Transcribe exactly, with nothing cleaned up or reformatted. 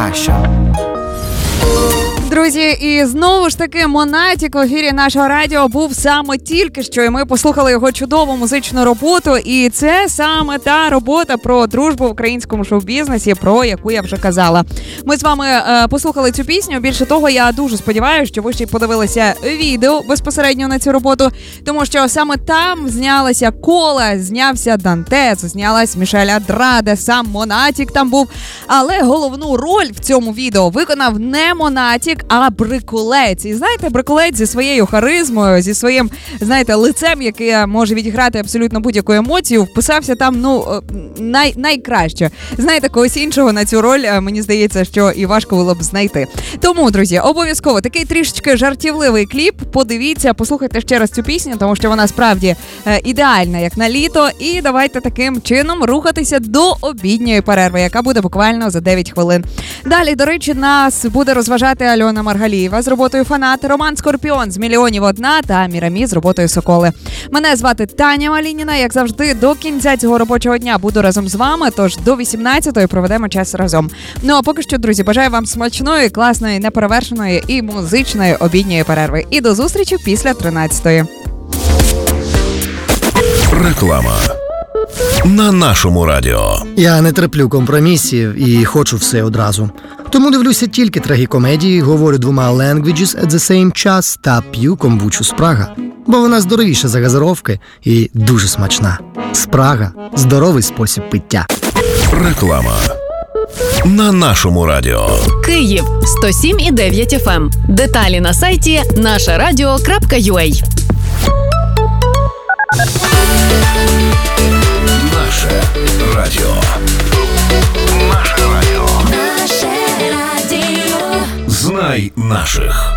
найкраще. Друзі, і знову ж таки Монатік в ефірі нашого радіо був саме тільки що, і ми послухали його чудову музичну роботу, і це саме та робота про дружбу в українському шоу-бізнесі, про яку я вже казала. Ми з вами е, послухали цю пісню, більше того, я дуже сподіваюся, що ви ще й подивилися відео безпосередньо на цю роботу, тому що саме там знялася Кола, знявся Дантес, знялась Мішель Андраде, сам Монатік там був, але головну роль в цьому відео виконав не Монатік, а Брикулець. І знаєте, Брикулець зі своєю харизмою, зі своїм, знаєте, лицем, яке може відіграти абсолютно будь-яку емоцію, вписався там, ну, най, найкраще. Знаєте, когось іншого на цю роль, мені здається, що і важко було б знайти. Тому, друзі, обов'язково такий трішечки жартівливий кліп. Подивіться, послухайте ще раз цю пісню, тому що вона справді е, ідеальна, як на літо. І давайте таким чином рухатися до обідньої перерви, яка буде буквально за дев'ять хвилин. Далі, до речі, нас буде розважати Альона Маргалієва з роботою «Фанат», Роман Скорпіон з «Мільйонів одна» та Мірамі з роботою «Соколи». Мене звати Таня Малініна. Як завжди, до кінця цього робочого дня буду разом з вами, тож до вісімнадцятої проведемо час разом. Ну а поки що, друзі, бажаю вам смачної, класної, неперевершеної і музичної обідньої перерви. І до зустрічі після тринадцятої. Реклама на нашому радіо. Я не терплю компромісів і хочу все одразу. Тому дивлюся тільки трагікомедії, говорю двома languages at the same час та п'ю комбучу Спрага. Бо вона здоровіша за газировки і дуже смачна. Спрага – здоровий спосіб пиття. Реклама на нашому радіо. Київ сто сім і дев'ять еф ем. Деталі на сайті наше радіо крапка ю а. Наше радіо. Наше радіо. Наше радіо. Знай наших.